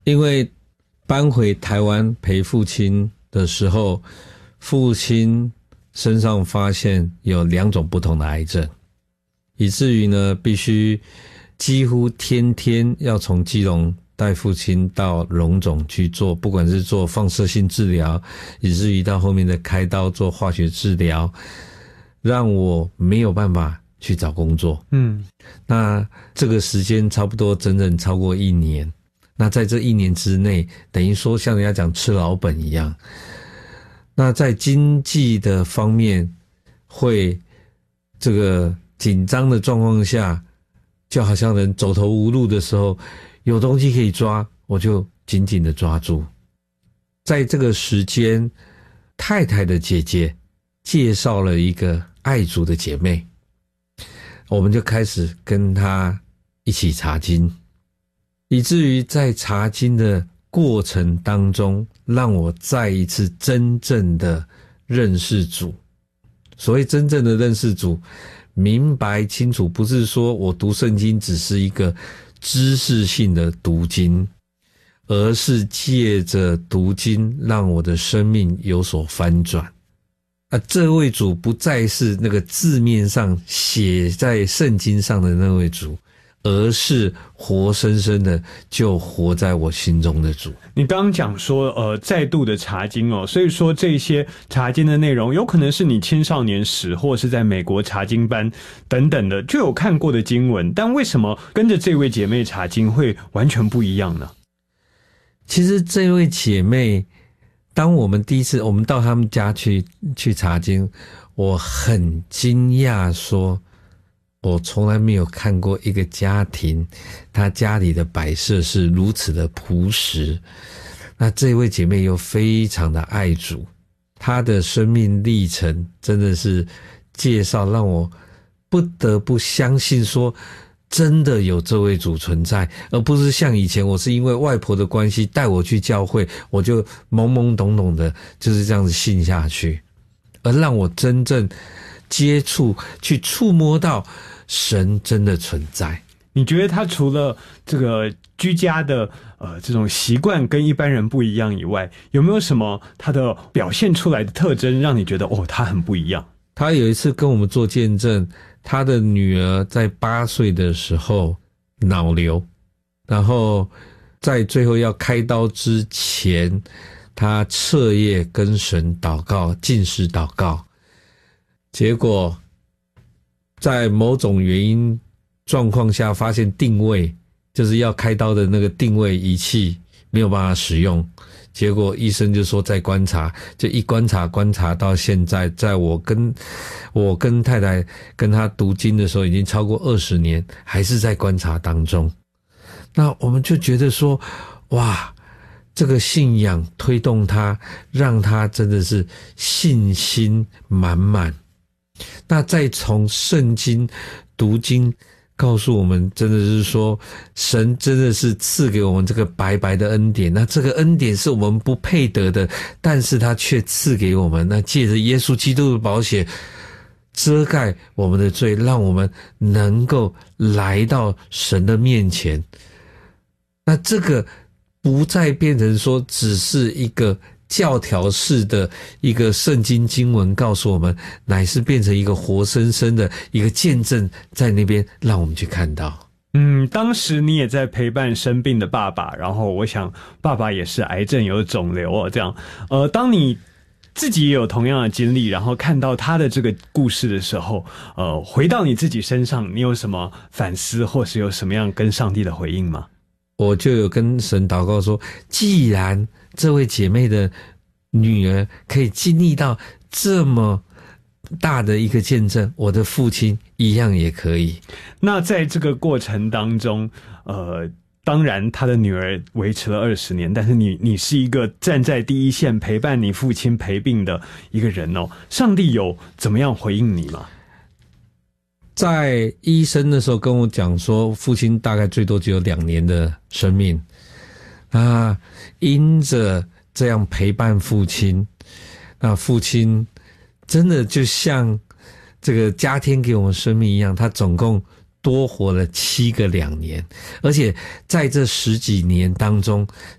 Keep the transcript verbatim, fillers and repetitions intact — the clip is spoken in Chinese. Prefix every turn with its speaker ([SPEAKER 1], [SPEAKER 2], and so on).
[SPEAKER 1] 因为搬回台湾陪父亲的时候，父亲身上发现有两种不同的癌症，以至于呢必须几乎天天要从基隆带父亲到荣总去做，不管是做放射性治疗，以至于到后面的开刀做化学治疗，让我没有办法去找工作。嗯，那这个时间差不多整整超过一年。那在这一年之内，等于说像人家讲吃老本一样。那在经济的方面，会这个紧张的状况下，就好像人走投无路的时候，有东西可以抓，我就紧紧的抓住。在这个时间，太太的姐姐介绍了一个爱主的姐妹，我们就开始跟她一起查经，以至于在查经的过程当中，让我再一次真正的认识主。所谓真正的认识主，明白清楚，不是说我读圣经只是一个知识性的读经，而是借着读经让我的生命有所翻转。啊，这位主不再是那个字面上写在圣经上的那位主，而是活生生的就活在我心中的主。
[SPEAKER 2] 你刚刚讲说呃再度的查经哦，所以说这些查经的内容有可能是你青少年时或是在美国查经班等等的就有看过的经文，但为什么跟着这位姐妹查经会完全不一样呢？
[SPEAKER 1] 其实这位姐妹，当我们第一次我们到他们家去去查经，我很惊讶说我从来没有看过一个家庭，他家里的摆设是如此的朴实。那这位姐妹又非常的爱主，她的生命历程真的是介绍让我不得不相信说真的有这位主存在，而不是像以前我是因为外婆的关系带我去教会，我就懵懵懂懂的就是这样子信下去，而让我真正接触去触摸到神真的存在。
[SPEAKER 2] 你觉得他除了这个居家的呃这种习惯跟一般人不一样以外，有没有什么他的表现出来的特征让你觉得哦他很不一样？
[SPEAKER 1] 他有一次跟我们做见证，他的女儿在八岁的时候脑瘤，然后在最后要开刀之前，他彻夜跟神祷告，禁食祷告，结果在某种原因状况下发现定位，就是要开刀的那个定位仪器没有办法使用，结果医生就说再观察，就一观察观察到现在，在我跟我跟太太跟他读经的时候已经超过二十年，还是在观察当中。那我们就觉得说哇，这个信仰推动他，让他真的是信心满满。那再从圣经读经告诉我们，真的是说神真的是赐给我们这个白白的恩典，那这个恩典是我们不配得的，但是他却赐给我们，那借着耶稣基督的宝血遮盖我们的罪，让我们能够来到神的面前。那这个不再变成说只是一个教条式的一个圣经经文告诉我们，乃是变成一个活生生的一个见证，在那边让我们去看到。
[SPEAKER 2] 嗯，当时你也在陪伴生病的爸爸，然后我想爸爸也是癌症有肿瘤哦，这样呃，当你自己也有同样的经历，然后看到他的这个故事的时候，呃，回到你自己身上，你有什么反思，或是有什么样跟上帝的回应吗？
[SPEAKER 1] 我就有跟神祷告说，既然这位姐妹的女儿可以经历到这么大的一个见证，我的父亲一样也可以。
[SPEAKER 2] 那在这个过程当中，呃，当然他的女儿维持了二十年，但是你你是一个站在第一线陪伴你父亲陪病的一个人哦，上帝有怎么样回应你吗？
[SPEAKER 1] 在医生的时候跟我讲说，父亲大概最多只有两年的生命啊，因着这样陪伴父亲，那父亲真的就像这个加添给我们生命一样，他总共多活了七个两年，而且在这十几年当中，